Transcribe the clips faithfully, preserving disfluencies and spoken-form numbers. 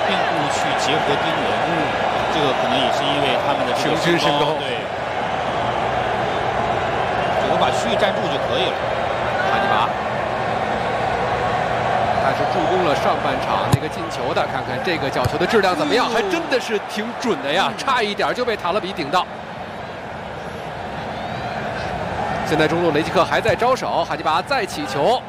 并不去结合丁文，嗯，这个可能也是因为他们的平均身高， 对，只要把区域站住就可以了。 哈迪拔，他是助攻了上半场那个进球的，看看这个角球的质量怎么样，还真的是挺准的呀，差一点就被塔勒比顶到。现在中路雷吉克还在招手，哈迪拔再起球。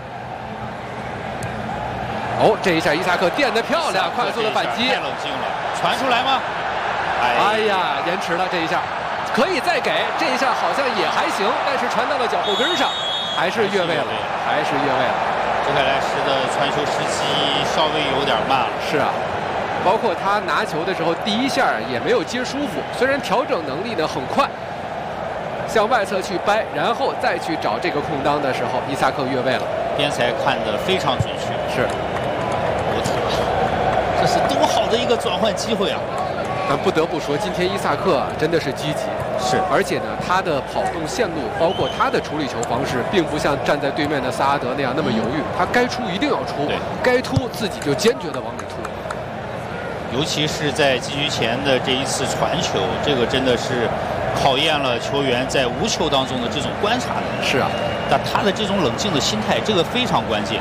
哦，这一下伊萨克垫得漂亮，快速的反击， 太冷静了，传出来吗？ 哎呀，延迟了这一下，可以再给，这一下好像也还行，但是传到了脚后跟上，还是越位了，还是越位了。 哲凯莱什的传球时机稍微有点慢了。 是啊，包括他拿球的时候，第一下也没有接舒服，虽然调整能力呢很快。向外侧去掰，然后再去找这个空当的时候，伊萨克越位了。 边裁看得非常准确， 是， 我天，这是多好的一个转换机会啊！ 但不得不说，今天伊萨克真的是积极， 是， 而且呢，他的跑动线路，包括他的处理球方式，并不像站在对面的萨阿德那样那么犹豫，他该出一定要出，该突自己就坚决的往里突。 尤其是在禁区前的这一次传球，这个真的是。考验了球员在无球当中的这种观察能力。 是啊， 但他的这种冷静的心态，这个非常关键。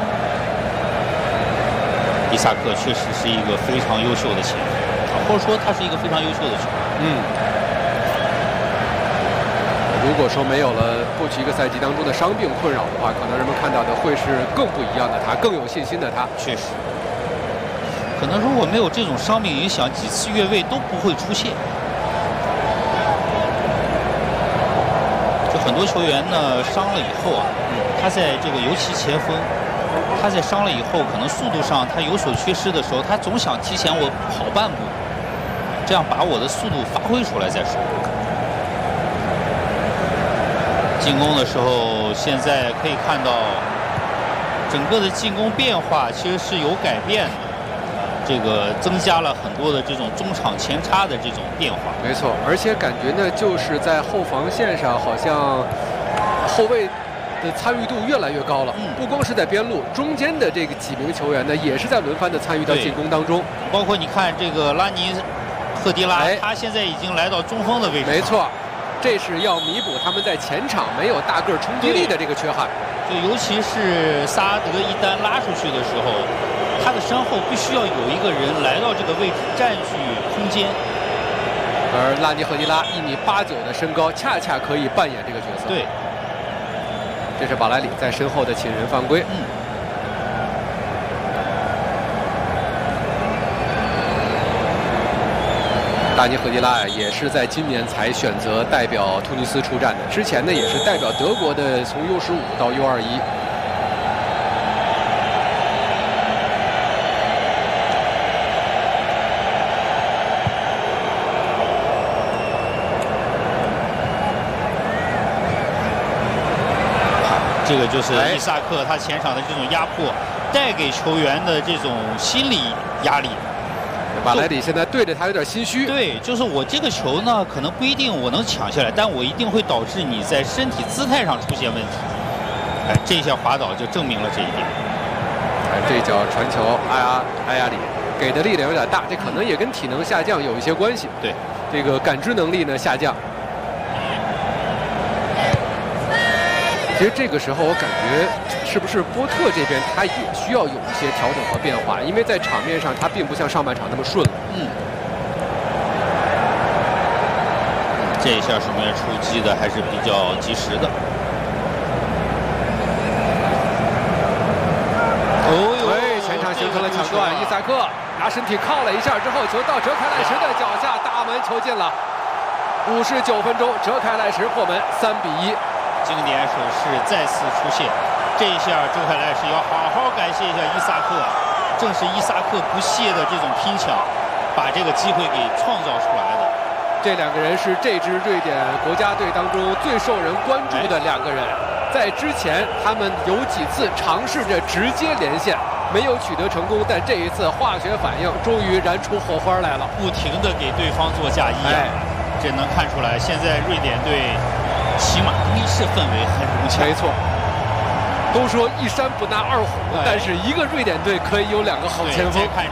伊萨克确实是一个非常优秀的前锋，或者说他是一个非常优秀的球员。 嗯。如果说没有了过去一个赛季当中的伤病困扰的话，可能人们看到的会是更不一样的他，更有信心的他。 确实，可能如果没有这种伤病影响，几次越位都不会出现。很多球员呢伤了以后啊，他在这个尤其前锋，他在伤了以后，可能速度上他有所缺失的时候，他总想提前我跑半步，这样把我的速度发挥出来再说。进攻的时候，现在可以看到整个的进攻变化其实是有改变的。这个增加了很多的这种中场前插的这种变化， 没错，而且感觉呢，就是在后防线上，好像后卫的参与度越来越高了。嗯，不光是在边路，中间的这个几名球员呢，也是在轮番的参与到进攻当中。 包括你看这个拉尼赫迪拉，哎、他现在已经来到中锋的位置。 没错，这是要弥补他们在前场没有大个冲击力的这个缺憾。 就尤其是萨阿德一旦拉出去的时候。他的身后必须要有一个人来到这个位置占据空间， 而拉尼赫迪拉一米八九的身高，恰恰可以扮演这个角色。 对， 这是巴莱里在身后的请人犯规。 嗯， 拉尼赫迪拉也是在今年才选择代表突尼斯出战的，之前呢也是代表德国的，从 U 十五到 U 二十一。 这个就是伊萨克他前场的这种压迫，带给球员的这种心理压力。 巴莱里现在对着他有点心虚。 对，就是我这个球呢，可能不一定我能抢下来，但我一定会导致你在身体姿态上出现问题。哎，这一下滑倒就证明了这一点。 哎，这一脚传球，阿亚阿亚里给的力量有点大，这可能也跟体能下降有一些关系。 对， 这个感知能力呢下降。其实这个时候，我感觉是不是波特这边他也需要有一些调整和变化，因为在场面上他并不像上半场那么顺了。 嗯，这一下守门员出击的还是比较及时的。 哦呦，哎，前场形成了抢断，伊萨克拿身体靠了一下之后，球到哲凯莱什的脚下，大门球进了。五十九分钟，哲凯莱什破门，三比一。 经典手势再次出现，这一下哲凯莱什要好好感谢一下伊萨克，正是伊萨克不懈的这种拼抢，把这个机会给创造出来的。 这两个人是这支瑞典国家队当中最受人关注的两个人。在之前，他们有几次尝试着直接连线，没有取得成功，但这一次化学反应终于燃出火花来了， 不停的给对方做嫁衣啊！哎、这能看出来，现在瑞典队起码更衣室氛围很融洽。 没错，都说一山不拿二虎，但是一个瑞典队可以有两个好前锋。